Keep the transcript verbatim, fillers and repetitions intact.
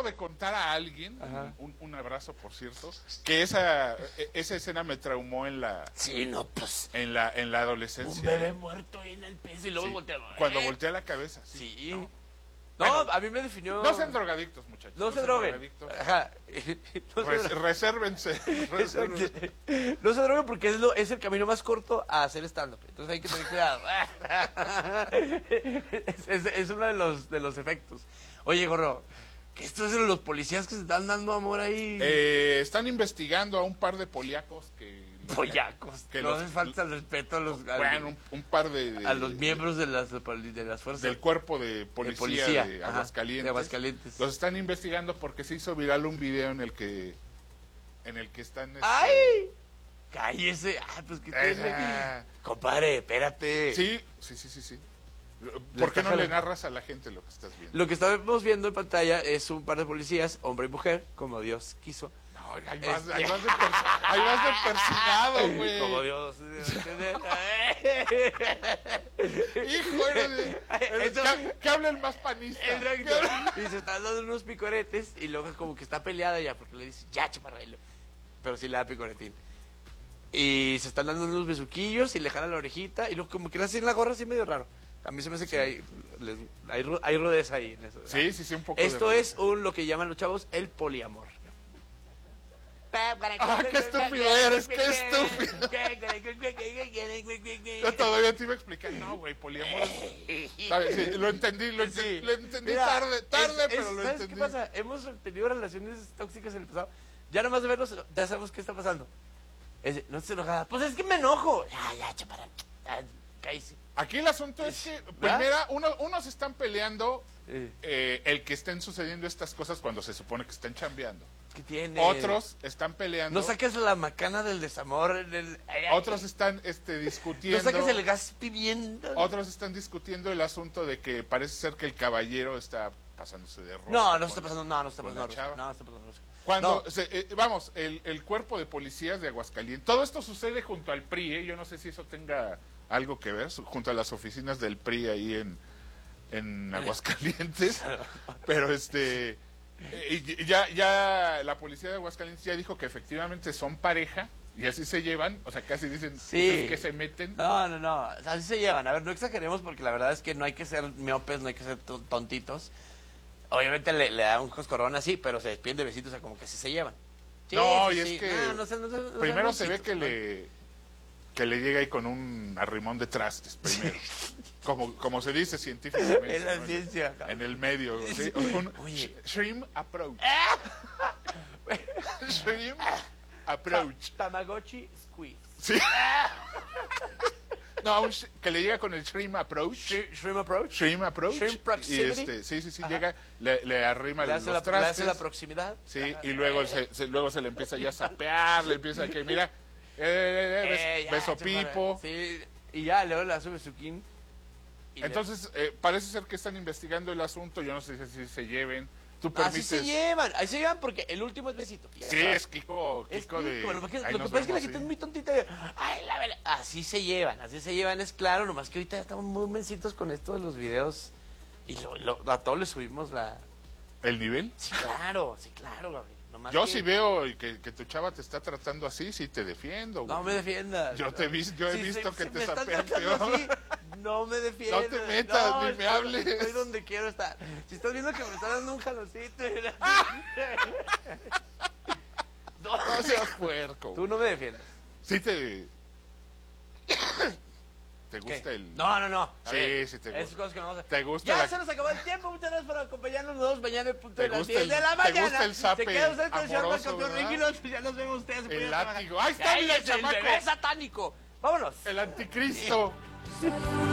de contar a alguien, un, un abrazo por cierto, que esa esa escena me traumó en la sí, no, pues, en la en la adolescencia. Un bebé muerto en el peso y luego sí, voltea. Cuando voltea la cabeza. Sí. sí. No, no bueno, a mí me definió. No sean drogadictos, muchachos. No, no se droguen. Ajá. No Res, se resérvense. resérvense. No se droguen porque es, lo, es el camino más corto a hacer stand-up. Entonces hay que tener cuidado. es, es, es uno de los, de los efectos. Oye, Gorro, ¿qué esto es de los policías que se están dando amor ahí? Eh, están investigando a un par de poliacos que... Pollacos. Que no los, hace falta el respeto a los... Bueno, un, un par de, de... A los miembros de las, de las fuerzas... Del cuerpo de policía de, policía, de, Aguascalientes, ajá, de Aguascalientes. Los están investigando porque se hizo viral un video en el que... En el que están... Este, ¡Ay! ¡Cállese! ¡Ah, pues qué eh, tiene! Compadre, espérate. Sí, sí, sí, sí, sí. ¿Por qué no le narras a la gente lo que estás viendo? Lo que estamos viendo en pantalla es un par de policías, hombre y mujer, como Dios quiso. No, ahí vas, es... ahí vas de, per... ahí vas de persinado, güey. Como Dios. Hijo, eres, eres, que, que hable el más panista. Y se están dando unos picoretes y luego como que está peleada ya, porque le dice, ya, chaparrailo. Pero sí le da picoretín. Y se están dando unos besuquillos y le jalan la orejita y luego como que le hacen la gorra así medio raro. A mí se me hace que hay, hay, hay rudeza ahí en eso. Sí, sí, sí, un poco. Esto de es un, lo que llaman los chavos el poliamor. ¡Ah, qué estúpido eres! ¡Qué estúpido! Yo todavía te iba a explicar. No, güey, poliamor es... ¿Sabes? Sí, lo entendí, lo entendí, sí. lo entendí Mira, tarde, tarde, es, pero es, lo ¿sabes entendí. ¿Qué pasa? Hemos tenido relaciones tóxicas en el pasado. Ya nomás de verlos, ya sabemos qué está pasando. Es, no estés enojada. Pues es que me enojo. Ya, ya, chaparra. Cállese. Aquí el asunto es que, primera, uno, unos están peleando eh. Eh, el que estén sucediendo estas cosas cuando se supone que están chambeando. ¿Qué tiene? Otros están peleando. No saques la macana del desamor. Del... Otros están este, discutiendo. No saques el gas pimienta. Otros están discutiendo el asunto de que parece ser que el caballero está pasándose de rosca. No, no está pasando, no, no está pasando rosca. No, está pasando rosca. Cuando, no. se, eh, vamos, el, el cuerpo de policías de Aguascalientes, todo esto sucede junto al P R I, ¿eh? Yo no sé si eso tenga algo que ver, junto a las oficinas del P R I ahí en, en Aguascalientes, pero este, eh, ya, ya la policía de Aguascalientes ya dijo que efectivamente son pareja, y así se llevan, o sea, casi dicen sí. que se meten. No, no, no, así se llevan, a ver, no exageremos porque la verdad es que no hay que ser miopes, no hay que ser tontitos. Obviamente le, le da un coscorrón así, pero se despiden de besitos, o sea, como que sí se llevan. Sí, no, sí, y es sí. que no, no sé, no sé, no primero sé, se ve que ¿no? le que le llega ahí con un arrimón de trastes, primero. como, como se dice científicamente. En la ¿no? ciencia. En el medio. ¿sí? Un Oye. Shrimp approach. Shrimp approach. Tamagotchi squeeze. Sí. No, un, que le llega con el shrimp approach. Shrimp approach. Shrimp approach. Shrimp proximity. Y este, sí, sí, sí, Ajá. llega, le, le arrima le los la, trastes. Le hace la proximidad. Sí, Ajá. y luego se, se, luego se le empieza ya a sapear, le empieza a que, mira, eh, eh, eh, eh, beso, beso pipo. Sí, y ya, luego le hace besuquín. Entonces, le... eh, parece ser que están investigando el asunto, yo no sé si se lleven. ¿Tú permites? Así se llevan, ahí se llevan porque el último es besito. Sí, sabes. es Kiko, Kiko, es Kiko de... Lo que, lo que pasa es que la gente es muy tontita. Ay, la verdad. Así se llevan, así se llevan, es claro, nomás que ahorita estamos muy mencitos con esto de los videos y lo, lo, a todos le subimos la... ¿El nivel? Sí, claro, sí, claro, Gabriel. Nomás yo que... sí veo que, que tu chava te está tratando así, sí te defiendo. No güey. me defiendas. Yo, te vi, yo he si visto se, que si te me sapean así, no me defiendas. No te metas, no, ni me estoy, hables. Estoy donde quiero estar. Si estás viendo que me está dando un jaloncito. no, no seas puerco. Tú no me defiendas. Sí te... ¿Te gusta ¿Qué? el...? No, no, no. Sí, ver, sí te gusta. Esas cosas que no vamos a... ¿Te gusta Ya la... se nos acabó el tiempo. Muchas gracias por acompañarnos. Nos vemos mañana en punto de las diez el, de la mañana. ¿Te gusta el zape Se queda usted con el señor amoroso, campeón Ricky. Ya nos vemos ustedes. El látigo. ¡Ahí está, mira, el chamaco! El bebé satánico. Vámonos. El anticristo.